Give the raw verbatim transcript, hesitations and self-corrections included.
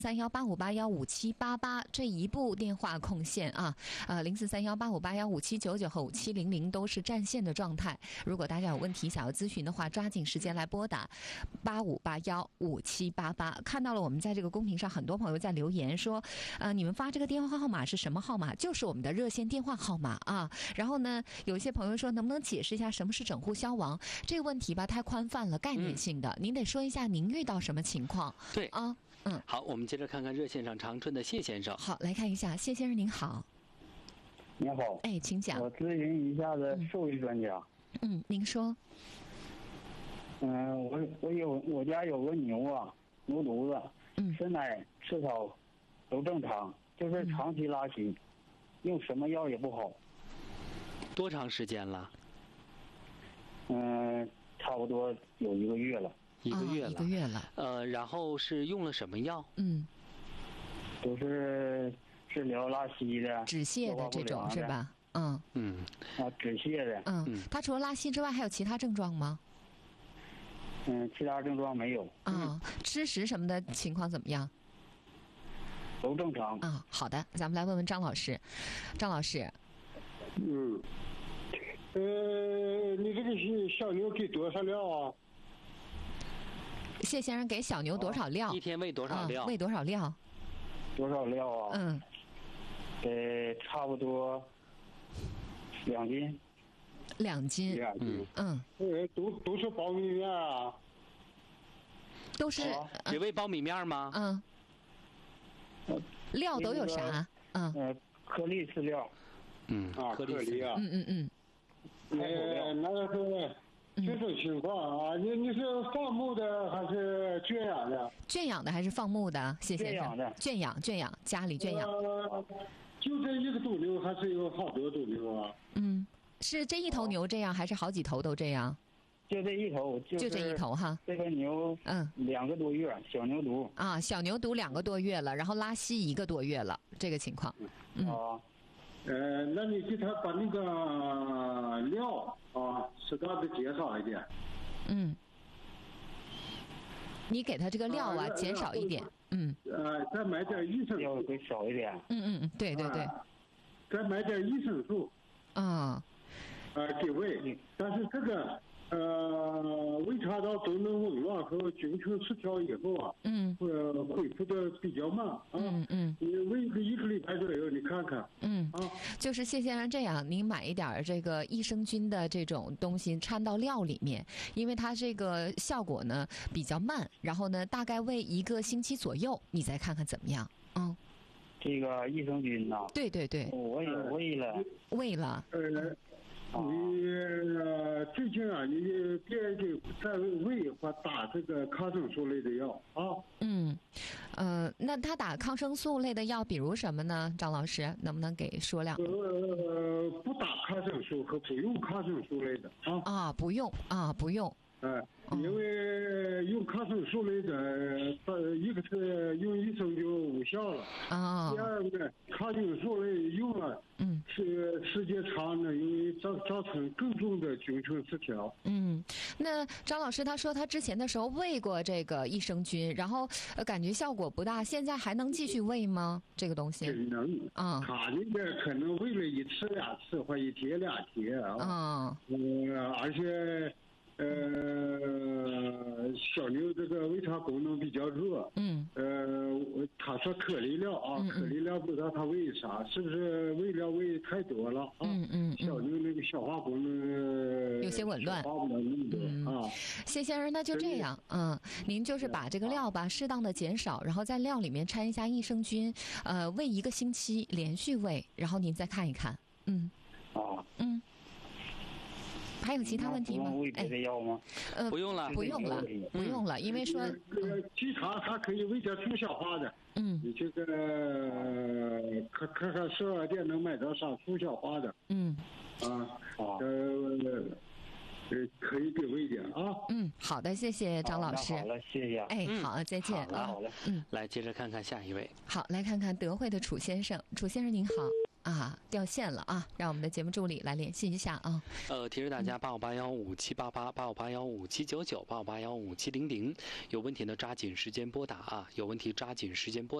三幺八五八幺五七八八这一部电话空线啊，呃，零四三幺八五八幺五七九九和五七零零都是占线的状态。如果大家有问题想要咨询的话，抓紧时间来拨打八五八幺五七八八。看到了，我们在这个公屏上很多朋友在留言说，呃，你们发这个电话号码是什么号码？就是我们的热线电话号码啊。然后呢，有一些朋友说，能不能解释一下什么是整户消亡？这个问题吧，太宽泛了，概念性的，嗯、您得说一下您遇到什么情况。 对啊。嗯， 好，我们接着看看热线上长春的谢先生。 好，来看一下，谢先生您好。 您好， 哎，请讲。 我咨询一下子兽医专家。 嗯，嗯您说。 嗯，我我有我家有个牛啊，牛犊子， 嗯， 吃奶吃草都正常，就是长期拉稀，嗯、用什么药也不好。 多长时间了？ 嗯，差不多有一个月了。 一个月了， 哦、一个月了。 呃，然后是用了什么药？ 嗯， 都是治疗拉稀的、 止泻的这种是吧？嗯嗯啊，止泻的。 嗯嗯，他除了拉稀之外，还有其他症状吗？ 嗯，其他症状没有。 啊、嗯，吃食什么的情况怎么样？ 都正常。 啊，好的，咱们来问问张老师。张老师。 嗯，呃，你这个小牛给多少料啊？ 谢先生给小牛多少料？ 一天喂多少料？ 啊、喂多少料？ 多少料啊？ 嗯， 呃，差不多两斤。 两斤。 两斤。 嗯。 呃，都都是苞米面啊。 都是。 只喂苞米面吗？ 嗯。 呃、 料都有啥？嗯。 呃，颗粒饲料。 嗯啊，颗粒啊。 嗯嗯嗯。 呃，那个是。这种情况啊，你你是放牧的还是圈养的？ 圈养的还是放牧的？谢先生。 圈养的。 圈养，圈养，家里圈养。 呃，就这一个头牛，还是有好多头牛啊？ 嗯，是这一头牛这样，还是好几头都这样？ 就这一头，就, 就这一头哈。 这个牛， 嗯， 两个多月，小牛犊啊，小牛犊两个多月了，然后拉稀一个多月了，这个情况。嗯。 啊。 呃，那你给他把那个料啊，适当的减少一点。 嗯。你给他这个料啊，啊减少一点。嗯。 呃，再买点益生素。 料会少一点。 嗯嗯嗯，对对对。 啊、再买点益生素。 啊。 呃，给喂，但是这个呃，胃肠道功能紊乱和菌群失调以后啊， 嗯， 呃，恢复的比较慢啊。 嗯嗯。 你喂个一个礼拜左右，你看看。 嗯。 啊， 就是谢先生这样，您买一点这个益生菌的这种东西掺到料里面，因为它这个效果呢比较慢，然后呢大概喂一个星期左右，你再看看怎么样。嗯。 这个益生菌呐。 对对对。 我也喂了。 喂了。 呃。你呃最近啊，你别给在喂或打这个抗生素类的药啊。 嗯，呃，那他打抗生素类的药，比如什么呢？张老师，能不能给说两个？ 呃，不打抗生素和不用抗生素类的啊。 啊，不用啊，不用。 哎，因为用抗生素类的，呃，一个是用一生就无效了啊。 第二个呢，抗生素类用了， 嗯， 是时间长呢，容易造造成更重的菌群失调。 嗯，那张老师他说他之前的时候喂过这个益生菌，然后呃感觉效果不大，现在还能继续喂吗？这个东西？ 能啊， 他那个可能喂了一次两次或一天两天啊。 啊， 嗯，而且。呃，小牛这个胃肠功能比较弱。 嗯。 呃，他说颗粒料啊， 嗯嗯颗粒料不知道他喂啥，是不是喂料喂太多了啊？ 嗯嗯嗯。 小牛那个消化功能有些紊乱。 消化不了那么多、嗯、啊。 谢先生，那就这样，嗯，您就是把这个料吧适当的减少，然后在料里面掺一下益生菌，呃，喂一个星期，连续喂，然后您再看一看，嗯。 啊。 嗯。还有其他问题吗？ 喂别的药吗？ 呃， 不用了， 不用了，不用了，因为说， 呃，其他还可以喂点助消化的。 嗯。 你这个看看看十二店能买到啥助消化的？ 嗯。 啊啊呃呃，可以给喂点啊。 嗯，好的，谢谢张老师。 好了，谢谢。 哎，好，再见啊。 好了， 嗯， 来接着看看下一位。 好，来看看德惠的楚先生，楚先生您好。 啊掉线了啊，让我们的节目助理来联系一下啊。 呃，提示大家八五八幺五七八八八五八幺五七九九八五八幺五七零零，有问题呢抓紧时间拨打啊，有问题抓紧时间拨打。